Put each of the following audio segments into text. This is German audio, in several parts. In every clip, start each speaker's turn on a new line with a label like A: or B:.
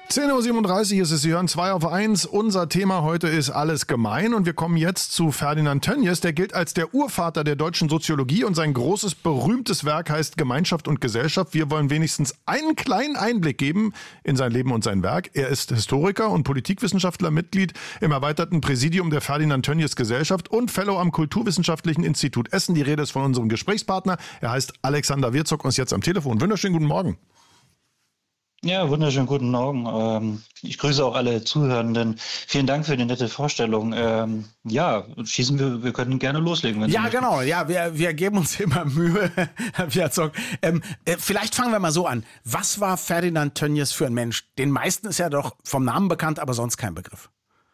A: 10:37 Uhr ist es, Sie hören 2 auf 1. Unser Thema heute ist alles gemein und wir kommen jetzt zu Ferdinand Tönnies. Der gilt als der Urvater der deutschen Soziologie und sein großes, berühmtes Werk heißt Gemeinschaft und Gesellschaft. Wir wollen wenigstens einen kleinen Einblick geben in sein Leben und sein Werk. Er ist Historiker und Politikwissenschaftler, Mitglied im erweiterten Präsidium der Ferdinand Tönnies Gesellschaft und Fellow am Kulturwissenschaftlichen Institut Essen. Die Rede ist von unserem Gesprächspartner. Er heißt Alexander Wirzog und ist jetzt am Telefon. Wunderschönen guten Morgen.
B: Ja, wunderschönen guten Morgen. Ich grüße auch alle Zuhörenden. Vielen Dank für die nette Vorstellung. Wir können gerne loslegen. Wenn Sie möchten.
C: Genau. Ja, wir geben uns immer Mühe, Herr Wirzog. Vielleicht fangen wir mal so an. Was war Ferdinand Tönnies für ein Mensch? Den meisten ist ja doch vom Namen bekannt, aber sonst kein Begriff.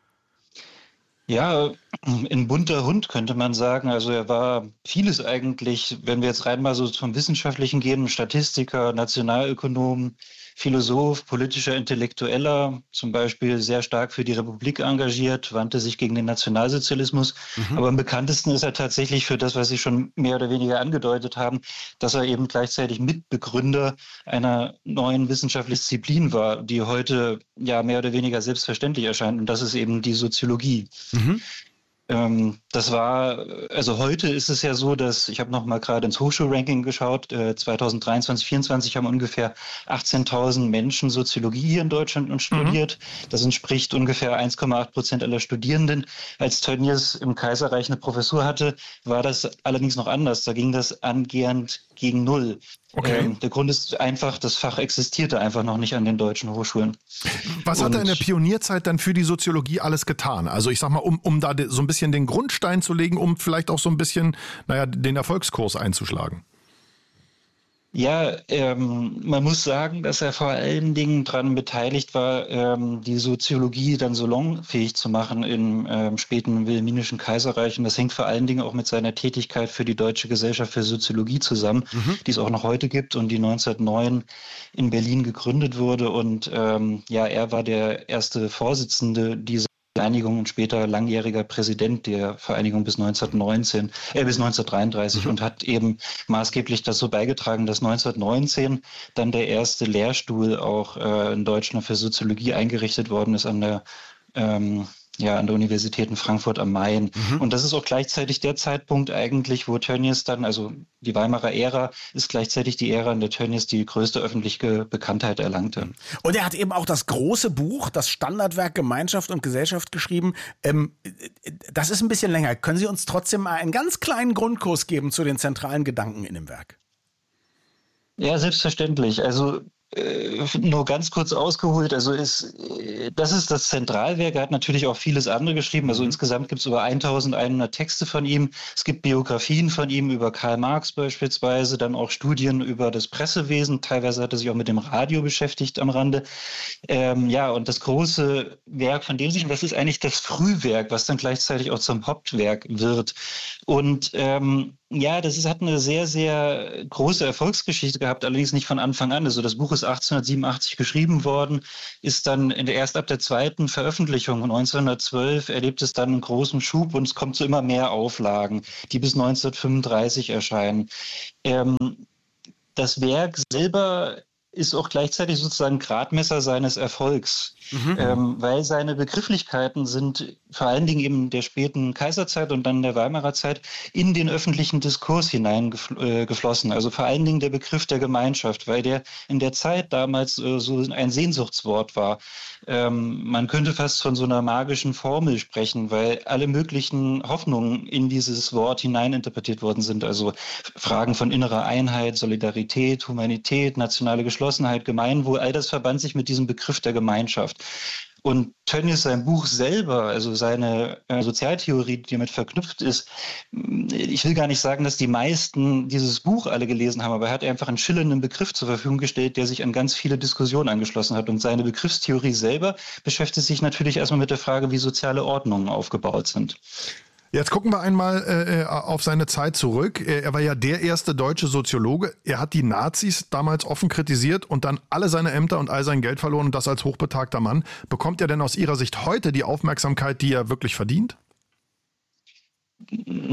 B: Ja, ein bunter Hund könnte man sagen. Also er war vieles eigentlich, wenn wir jetzt rein mal so zum Wissenschaftlichen gehen, Statistiker, Nationalökonom, Philosoph, politischer Intellektueller, zum Beispiel sehr stark für die Republik engagiert, wandte sich gegen den Nationalsozialismus. Aber am bekanntesten ist er tatsächlich für das, was Sie schon mehr oder weniger angedeutet haben, dass er eben gleichzeitig Mitbegründer einer neuen wissenschaftlichen Disziplin war, die heute ja mehr oder weniger selbstverständlich erscheint. Und das ist eben die Soziologie. Also heute ist es ja so, dass, ich habe noch mal gerade ins Hochschulranking geschaut, 2023, 2024 haben ungefähr 18.000 Menschen Soziologie hier in Deutschland studiert. Das entspricht ungefähr 1,8% aller Studierenden. Als Tönnies im Kaiserreich eine Professur hatte, war das allerdings noch anders. Da ging das angehend gegen null.
A: Okay.
B: Der Grund ist einfach, das Fach existierte einfach noch nicht an den deutschen Hochschulen.
A: Was hat er in der Pionierzeit dann für die Soziologie alles getan? Also ich sag mal, um da so ein bisschen den Grundstein zu legen, um vielleicht auch so ein bisschen, den Erfolgskurs einzuschlagen.
B: Ja, man muss sagen, dass er vor allen Dingen daran beteiligt war, die Soziologie dann salonfähig zu machen im späten Wilhelminischen Kaiserreich. Und das hängt vor allen Dingen auch mit seiner Tätigkeit für die Deutsche Gesellschaft für Soziologie zusammen, die es auch noch heute gibt und die 1909 in Berlin gegründet wurde. Und er war der erste Vorsitzende dieser Vereinigung und später langjähriger Präsident der Vereinigung bis 1933 und hat eben maßgeblich dazu beigetragen, dass 1919 dann der erste Lehrstuhl auch in Deutschland für Soziologie eingerichtet worden ist an der Universität in Frankfurt am Main. Und das ist auch gleichzeitig der Zeitpunkt eigentlich, wo Tönnies dann, also die Weimarer Ära, ist gleichzeitig die Ära, in der Tönnies die größte öffentliche Bekanntheit erlangte.
C: Und er hat eben auch das große Buch, das Standardwerk Gemeinschaft und Gesellschaft geschrieben. Das ist ein bisschen länger. Können Sie uns trotzdem mal einen ganz kleinen Grundkurs geben zu den zentralen Gedanken in dem Werk?
B: Ja, selbstverständlich. Also nur ganz kurz ausgeholt, das ist das Zentralwerk. Er hat natürlich auch vieles andere geschrieben. Also insgesamt gibt es über 1100 Texte von ihm. Es gibt Biografien von ihm über Karl Marx beispielsweise, dann auch Studien über das Pressewesen. Teilweise hat er sich auch mit dem Radio beschäftigt am Rande. Und das große Werk, von dem sich, das ist eigentlich das Frühwerk, was dann gleichzeitig auch zum Hauptwerk wird. Und hat eine sehr, sehr große Erfolgsgeschichte gehabt, allerdings nicht von Anfang an. Also das Buch ist 1887 geschrieben worden, ist dann erst ab der zweiten Veröffentlichung 1912 erlebt es dann einen großen Schub und es kommt zu immer mehr Auflagen, die bis 1935 erscheinen. Das Werk selber ist auch gleichzeitig sozusagen Gradmesser seines Erfolgs, weil seine Begrifflichkeiten sind vor allen Dingen eben der späten Kaiserzeit und dann der Weimarer Zeit in den öffentlichen Diskurs hineingeflossen. Also vor allen Dingen der Begriff der Gemeinschaft, weil der in der Zeit damals so ein Sehnsuchtswort war. Man könnte fast von so einer magischen Formel sprechen, weil alle möglichen Hoffnungen in dieses Wort hineininterpretiert worden sind. Also Fragen von innerer Einheit, Solidarität, Humanität, nationale Geschlossenheit, Gemeinwohl, all das verband sich mit diesem Begriff der Gemeinschaft. Und Tönnies, sein Buch selber, also seine Sozialtheorie, die damit verknüpft ist, ich will gar nicht sagen, dass die meisten dieses Buch alle gelesen haben, aber er hat einfach einen schillernden Begriff zur Verfügung gestellt, der sich an ganz viele Diskussionen angeschlossen hat. Und seine Begriffstheorie selber beschäftigt sich natürlich erstmal mit der Frage, wie soziale Ordnungen aufgebaut sind.
A: Jetzt gucken wir einmal auf seine Zeit zurück. Er war ja der erste deutsche Soziologe. Er hat die Nazis damals offen kritisiert und dann alle seine Ämter und all sein Geld verloren und das als hochbetagter Mann. Bekommt er denn aus Ihrer Sicht heute die Aufmerksamkeit, die er wirklich verdient?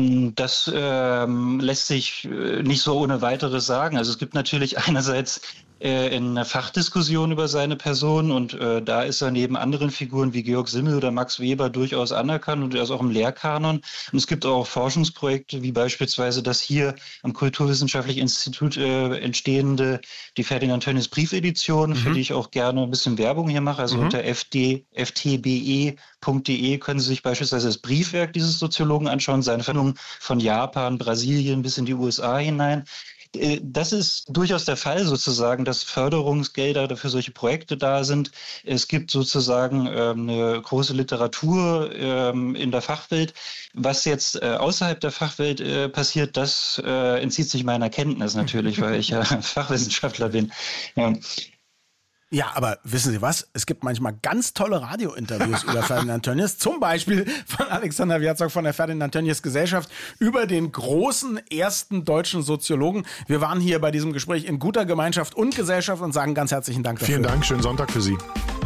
B: Das lässt sich nicht so ohne weiteres sagen. Also es gibt natürlich einerseits in einer Fachdiskussion über seine Person und da ist er neben anderen Figuren wie Georg Simmel oder Max Weber durchaus anerkannt und er ist auch im Lehrkanon. Und es gibt auch Forschungsprojekte, wie beispielsweise das hier am Kulturwissenschaftlichen Institut entstehende, die Ferdinand Tönnies Briefedition, für die ich auch gerne ein bisschen Werbung hier mache. Also unter ftbe.de können Sie sich beispielsweise das Briefwerk dieses Soziologen anschauen, seine Verbindung von Japan, Brasilien bis in die USA hinein. Das ist durchaus der Fall sozusagen, dass Förderungsgelder dafür solche Projekte da sind. Es gibt sozusagen eine große Literatur in der Fachwelt. Was jetzt außerhalb der Fachwelt passiert, das entzieht sich meiner Kenntnis natürlich, weil ich ja Fachwissenschaftler bin. Ja.
C: Ja, aber wissen Sie was? Es gibt manchmal ganz tolle Radiointerviews über Ferdinand Tönnies, zum Beispiel von Alexander Wierzog von der Ferdinand Tönnies Gesellschaft über den großen ersten deutschen Soziologen. Wir waren hier bei diesem Gespräch in guter Gemeinschaft und Gesellschaft und sagen ganz herzlichen Dank dafür.
A: Vielen Dank, schönen Sonntag für Sie.